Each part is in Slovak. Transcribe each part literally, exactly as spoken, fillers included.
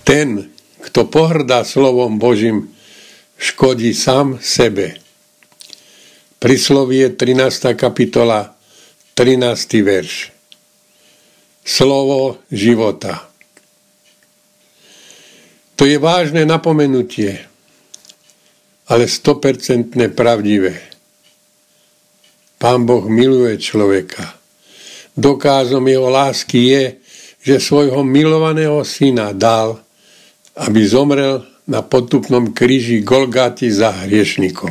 Ten, kto pohrdá slovom Božím, škodí sám sebe. Príslovie trinásta kapitola, trinásty verš. Slovo života. To je vážne napomenutie, ale sto percent pravdivé. Pán Boh miluje človeka. Dokázom jeho lásky je, že svojho milovaného syna dal, aby zomrel na potupnom kríži Golgáty za hriešnikov.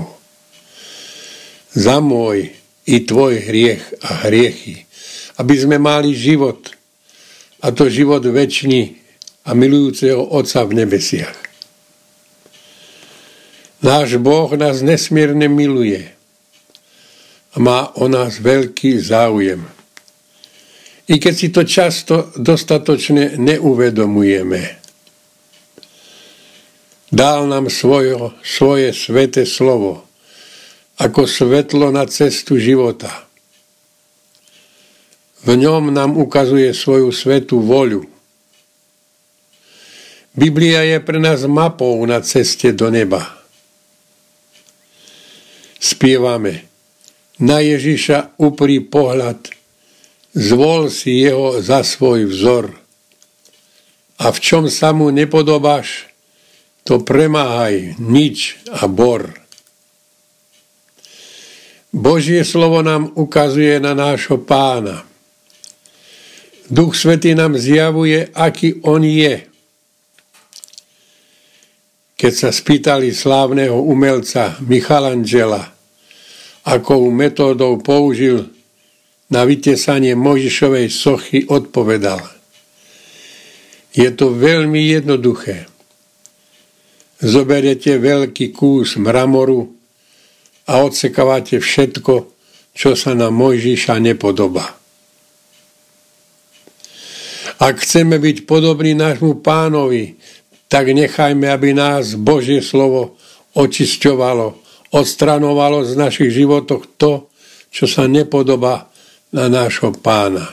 Za môj i tvoj hriech a hriechy, aby sme mali život, a to život večný a milujúceho Otca v nebesiach. Náš Boh nás nesmierne miluje a má o nás veľký záujem. I keď si to často dostatočne neuvedomujeme. Dal nám svojo, svoje sväté slovo ako svetlo na cestu života. V ňom nám ukazuje svoju svätú voľu. Biblia je pre nás mapou na ceste do neba. Spievame: na Ježiša upri pohľad, zvol si jeho za svoj vzor. A v čom sa mu nepodobáš, to premáhaj nič a bor. Božie slovo nám ukazuje na nášho Pána. Duch Svätý nám zjavuje, aký on je. Keď sa spýtali slávneho umelca Michelangela, akou metódou použil na vytesanie Mojžišovej sochy, odpovedal: je to veľmi jednoduché. Zoberete veľký kus mramoru a odsekávate všetko, čo sa na Mojžiša nepodobá. Ak chceme byť podobní nášmu Pánovi, tak nechajme, aby nás Božie slovo očisťovalo, odstraňovalo z našich životov to, čo sa nepodobá na nášho Pána.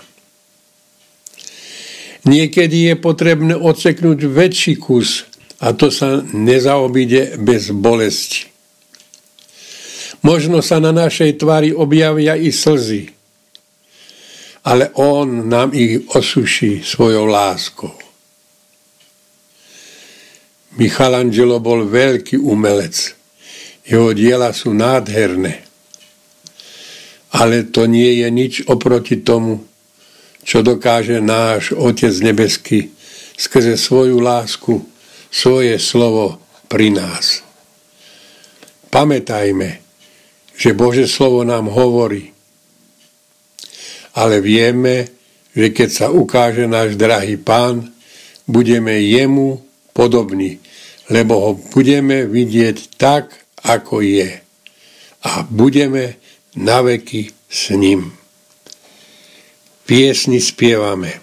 Niekedy je potrebné odseknúť väčší kus, a to sa nezaobíde bez bolesti. Možno sa na našej tvári objavia i slzy, ale on nám ich osuší svojou láskou. Michelangelo bol veľký umelec. Jeho diela sú nádherné. Ale to nie je nič oproti tomu, čo dokáže náš Otec nebeský skrze svoju lásku, svoje slovo pri nás. Pamätajme, že Božie slovo nám hovorí, ale vieme, že keď sa ukáže náš drahý Pán, budeme jemu podobní, lebo ho budeme vidieť tak, ako je. A budeme naveky s ním. Piesni spievame.